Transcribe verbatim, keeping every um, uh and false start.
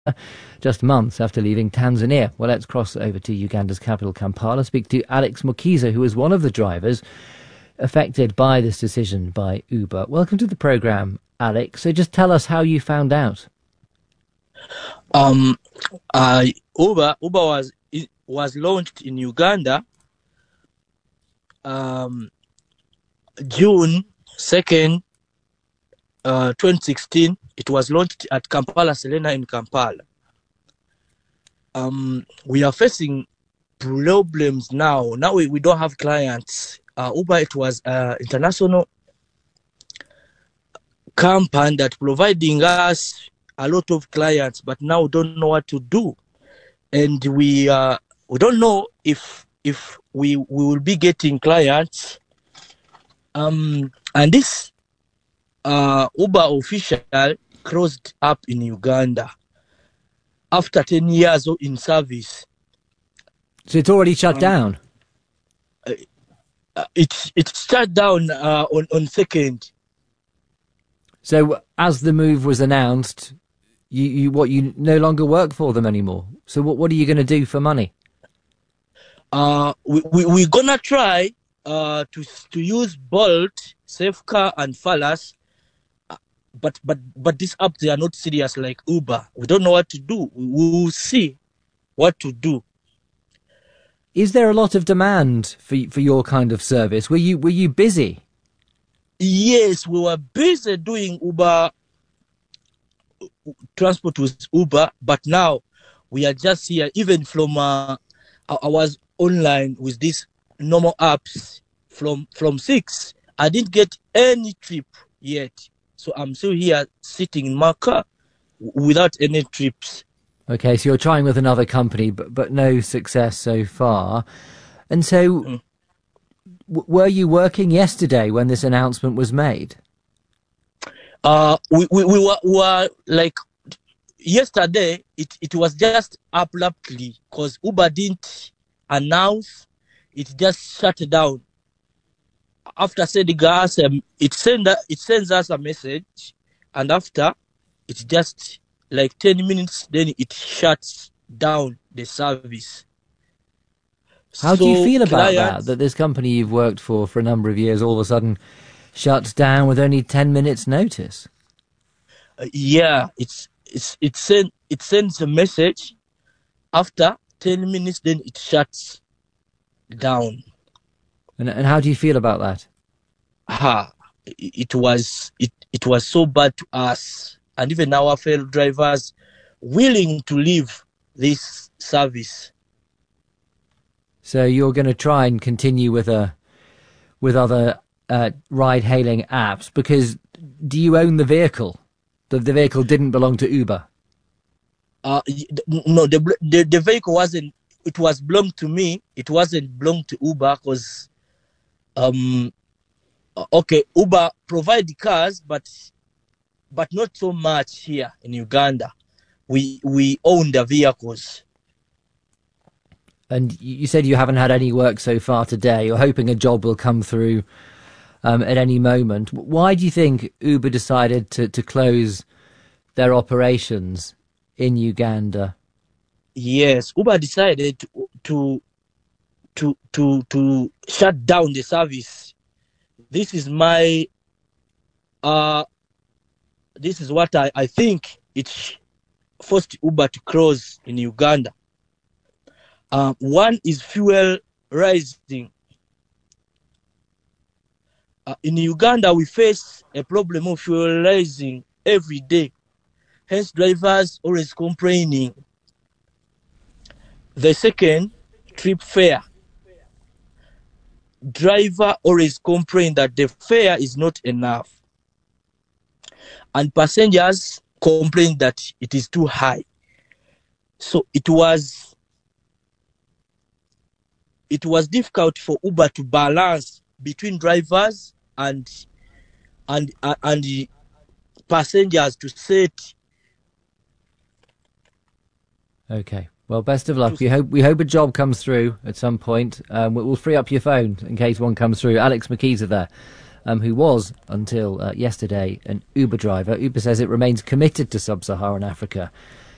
just months after leaving Tanzania. Well, let's cross over to Uganda's capital, Kampala, speak to Alex Mukiza, who was one of the drivers affected by this decision by Uber. Welcome to the programme, Alex. So just tell us how you found out. Um, uh, Uber Uber was was launched in Uganda um, June second, uh, twenty sixteen. It was launched at Kampala Selena in Kampala. Um, we are facing problems now. Now we, we don't have clients. Uh, Uber, it was an international company that providing us a lot of clients, but now we don't know what to do, and we uh, we don't know if if we we will be getting clients. Um, and this uh, Uber official closed up in Uganda after ten years in service. So it's already shut um, down? Uh, it it shut down uh, on, on second. So as the move was announced, you, you what you no longer work for them anymore. So what what are you going to do for money? Uh, we, we, we're going to try uh, to to use Bolt, Safecar, and Falas. But but but these apps, they are not serious like Uber. We don't know what to do. We will see what to do. Is there a lot of demand for for your kind of service? Were you were you busy? Yes, we were busy doing Uber transport with Uber, but now we are just here. Even from uh, I was online with these normal apps from from six. I didn't get any trip yet. So I'm still here sitting in my car without any trips. Okay, so you're trying with another company, but but no success so far. And so, mm. w- were you working yesterday when this announcement was made? Uh, we we, we were, were like yesterday. It it was just abruptly because Uber didn't announce. It just shut down. After sending us, um, it send it sends us a message, and after, it's just like ten minutes. Then it shuts down the service. How so do you feel about clients, that? That this company you've worked for for a number of years all of a sudden shuts down with only ten minutes' notice? Uh, yeah, it's it's it send it sends a message. After ten minutes, then it shuts down. And, and how do you feel about that? Ah, it was it, it was so bad to us, and even our fellow drivers willing to leave this service. So you're going to try and continue with a with other uh, ride-hailing apps, because do you own the vehicle? The, the vehicle didn't belong to Uber. Uh, no, the, the the vehicle wasn't. It was belonged to me. It wasn't belonged to Uber because. Um, okay, Uber provide the cars, but but not so much here in Uganda. We we own the vehicles. And you said you haven't had any work so far today. You're hoping a job will come through um, at any moment. Why do you think Uber decided to, to close their operations in Uganda? Yes, Uber decided to to to to, to shut down the service. This is my uh this is what I, I think it forced Uber to close in Uganda. Uh, one is fuel rising. Uh, in Uganda, we face a problem of fuel rising every day. Hence, drivers always complaining. The second, trip fare. Driver always complain that the fare is not enough. And passengers complain that it is too high. So it was it was difficult for Uber to balance between drivers and and uh, and the passengers to set. Okay. Well, best of luck. We hope we hope a job comes through at some point. Um, we'll free up your phone in case one comes through. Alex Mukiza there, um, who was, until uh, yesterday, an Uber driver. Uber says it remains committed to sub-Saharan Africa